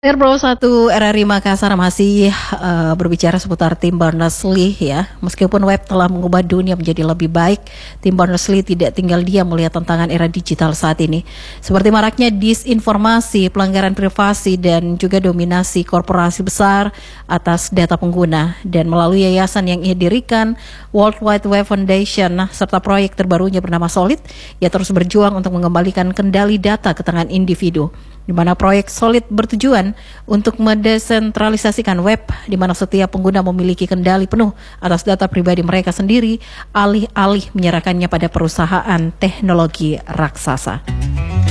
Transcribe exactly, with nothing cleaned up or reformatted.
Airbro satu R R I Makassar masih uh, berbicara seputar Tim Berners-Lee ya. Meskipun web telah mengubah dunia menjadi lebih baik, Tim Berners-Lee tidak tinggal diam melihat tantangan era digital saat ini. Seperti maraknya disinformasi, pelanggaran privasi, dan juga dominasi korporasi besar atas data pengguna. Dan melalui yayasan yang ia dirikan, World Wide Web Foundation, serta proyek terbarunya bernama Solid, ia terus berjuang untuk mengembalikan kendali data ke tangan individu. Di mana proyek Solid bertujuan untuk mendesentralisasikan web, di mana setiap pengguna memiliki kendali penuh atas data pribadi mereka sendiri, alih-alih menyerahkannya pada perusahaan teknologi raksasa.